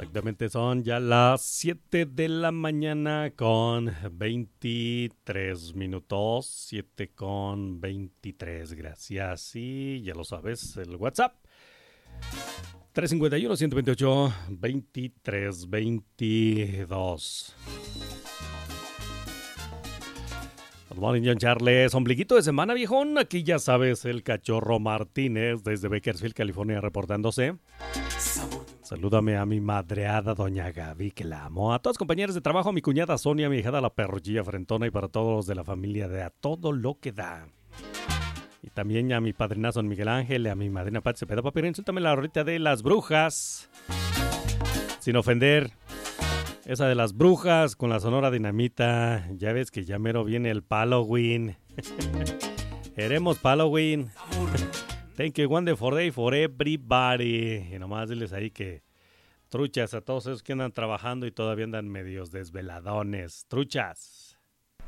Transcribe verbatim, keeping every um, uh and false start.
Exactamente, son ya las siete de la mañana con veintitrés minutos. siete con veintitrés, gracias. Y ya lo sabes, el WhatsApp. tres cinco uno, uno dos ocho, veintitrés veintidós. Good morning, John Charles. Ombliguito de semana, viejón. Aquí ya sabes, el Cachorro Martínez desde Bakersfield, California, reportándose. Salúdame a mi madreada doña Gaby, que la amo. A todos compañeros de trabajo, a mi cuñada Sonia, a mi hijada la perruchilla frentona y para todos los de la familia de A Todo Lo Que Da. Y también a mi padrinazo Miguel Ángel, a mi madrina Pati Cepeda. Papi, insúltame la rolita de las brujas. Sin ofender. Esa de las brujas con la Sonora Dinamita. Ya ves que ya mero viene el Halloween. Queremos Halloween. Thank you, one day for day for everybody. Y nomás diles ahí que truchas a todos esos que andan trabajando y todavía andan medios desveladones. Truchas.